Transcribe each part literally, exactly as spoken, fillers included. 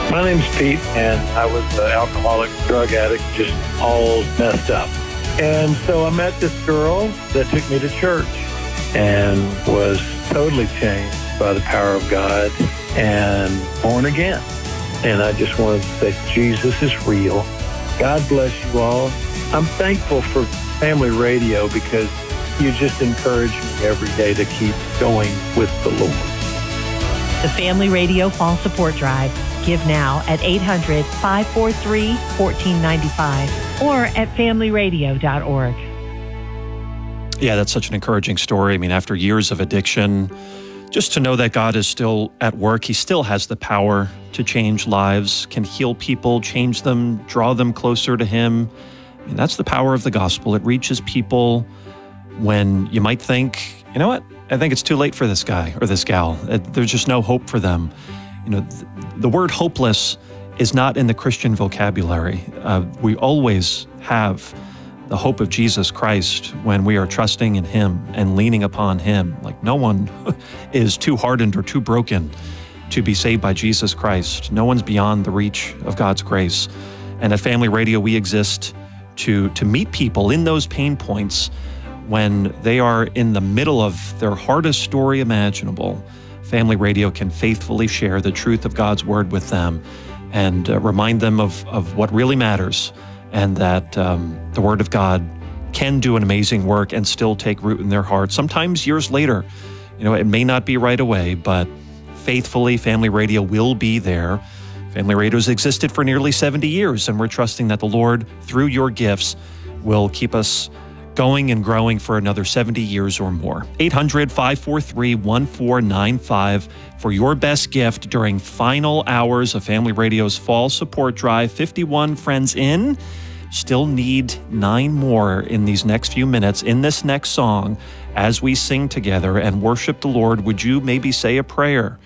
My name's Pete, and I was an alcoholic, drug addict, just all messed up. And so I met this girl that took me to church and was totally changed by the power of God and born again. And I just wanted to say, Jesus is real. God bless you all. I'm thankful for Family Radio because you just encourage me every day to keep going with the Lord. The Family Radio Fall Support Drive. Give now at eight hundred, five four three, one four nine five or at family radio dot org. Yeah, that's such an encouraging story. I mean, after years of addiction, just to know that God is still at work. He still has the power to change lives, can heal people, change them, draw them closer to Him. I mean, that's the power of the gospel. It reaches people when you might think, you know what, I think it's too late for this guy or this gal. There's just no hope for them. You know, th- the word hopeless is not in the Christian vocabulary. Uh, we always have the hope of Jesus Christ when we are trusting in Him and leaning upon Him. Like no one is too hardened or too broken to be saved by Jesus Christ. No one's beyond the reach of God's grace. And at Family Radio, we exist to, to meet people in those pain points when they are in the middle of their hardest story imaginable. Family Radio can faithfully share the truth of God's Word with them and uh, remind them of, of what really matters, and that um, the Word of God can do an amazing work and still take root in their hearts. Sometimes years later, you know, it may not be right away, but faithfully, Family Radio will be there. Family Radio has existed for nearly seventy years, and we're trusting that the Lord, through your gifts, will keep us going and growing for another seventy years or more. eight hundred, five four three, one four nine five for your best gift during final hours of Family Radio's Fall Support Drive. fifty-one friends in. Still need nine more in these next few minutes. In this next song, as we sing together and worship the Lord, would you maybe say a prayer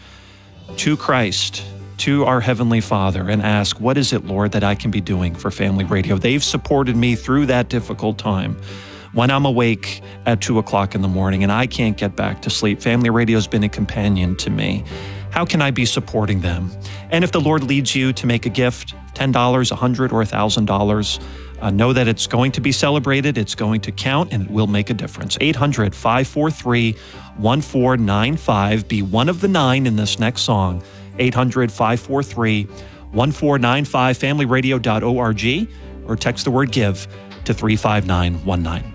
to Christ, to our Heavenly Father, and ask, what is it, Lord, that I can be doing for Family Radio? They've supported me through that difficult time. When I'm awake at two o'clock in the morning and I can't get back to sleep, Family Radio's been a companion to me. How can I be supporting them? And if the Lord leads you to make a gift, ten dollars, one hundred dollars, or one thousand dollars, uh, know that it's going to be celebrated, it's going to count, and it will make a difference. eight hundred, five four three, one four nine five. Be one of the nine in this next song. eight hundred, five four three, one four nine five, family radio dot org, or text the word GIVE to three five nine one nine.